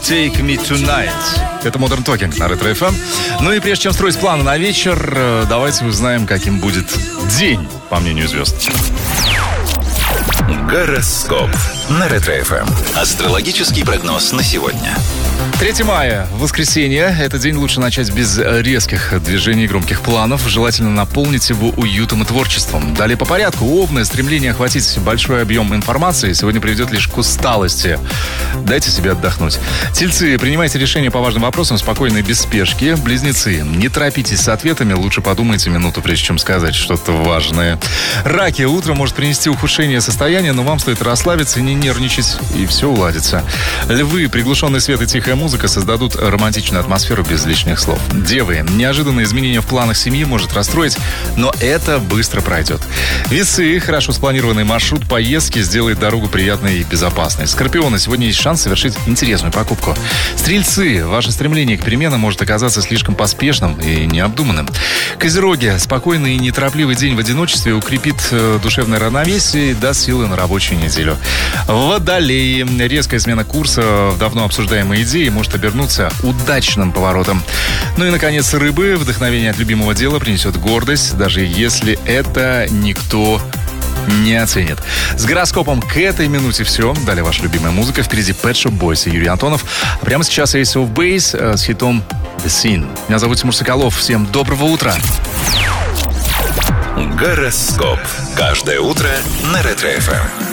Take Me Tonight. Это Modern Talking на Ретро FM. Ну и прежде чем строить планы на вечер, давайте узнаем, каким будет день, по мнению звезд. Гороскоп на Ретро FM. Астрологический прогноз на сегодня. 3 мая, воскресенье. Этот день лучше начать без резких движений и громких планов. Желательно наполнить его уютом и творчеством. Далее по порядку. Овны. Стремление охватить большой объем информации сегодня приведет лишь к усталости. Дайте себе отдохнуть. Тельцы. Принимайте решения по важным вопросам спокойно и без спешки. Близнецы. Не торопитесь с ответами. Лучше подумайте минуту, прежде чем сказать что-то важное. Раки. Утро может принести ухудшение состояния, но вам стоит расслабиться и не нервничать, и все уладится. Львы. Приглушенный свет и тихая музыка создадут романтичную атмосферу без лишних слов. Девы. Неожиданные изменения в планах семьи может расстроить, но это быстро пройдет. Весы. Хорошо спланированный маршрут поездки сделает дорогу приятной и безопасной. Скорпионы. Сегодня есть шанс совершить интересную покупку. Стрельцы. Ваше стремление к переменам может оказаться слишком поспешным и необдуманным. Козероги. Спокойный и неторопливый день в одиночестве укрепит душевное равновесие и даст силы на рабочую неделю. Водолеи. Резкая смена курса в давно обсуждаемой идеи может обернуться удачным поворотом. Ну и, наконец, рыбы. Вдохновение от любимого дела принесет гордость, даже если это никто не оценит. С гороскопом к этой минуте все. Далее ваша любимая музыка. Впереди Pet Shop Boys и Юрий Антонов. А прямо сейчас Ace of Base с хитом The Scene. Меня зовут Тимур Соколов. Всем доброго утра. Гороскоп. Каждое утро на Ретро FM.